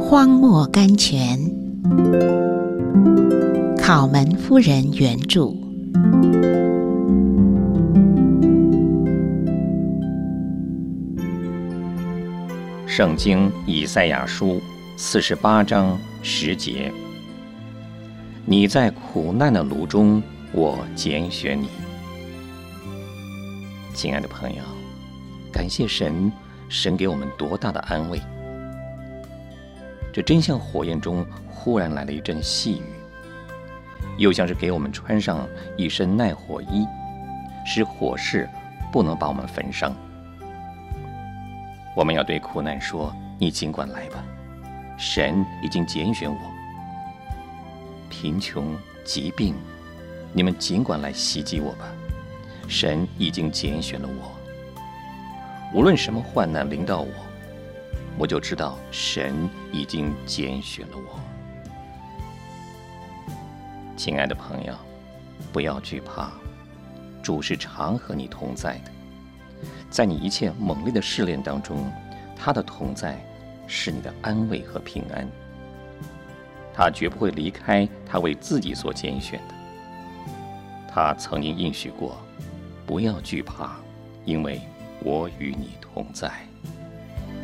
荒漠甘泉，考门夫人原著。 圣经以赛亚书48章10节：你在苦难的炉中，我拣选你。亲爱的朋友，感谢神给我们多大的安慰。这真像火焰中忽然来了一阵细雨，又像是给我们穿上一身耐火衣，使火势不能把我们焚伤。我们要对苦难说：你尽管来吧，神已经拣选我。贫穷、疾病，你们尽管来袭击我吧，神已经拣选了我。无论什么患难临到我，我就知道神已经拣选了我。亲爱的朋友，不要惧怕，主是常和你同在的。在你一切猛烈的试炼当中，他的同在是你的安慰和平安。他绝不会离开他为自己所拣选的。他曾经应许过：不要惧怕，因为我与你同在。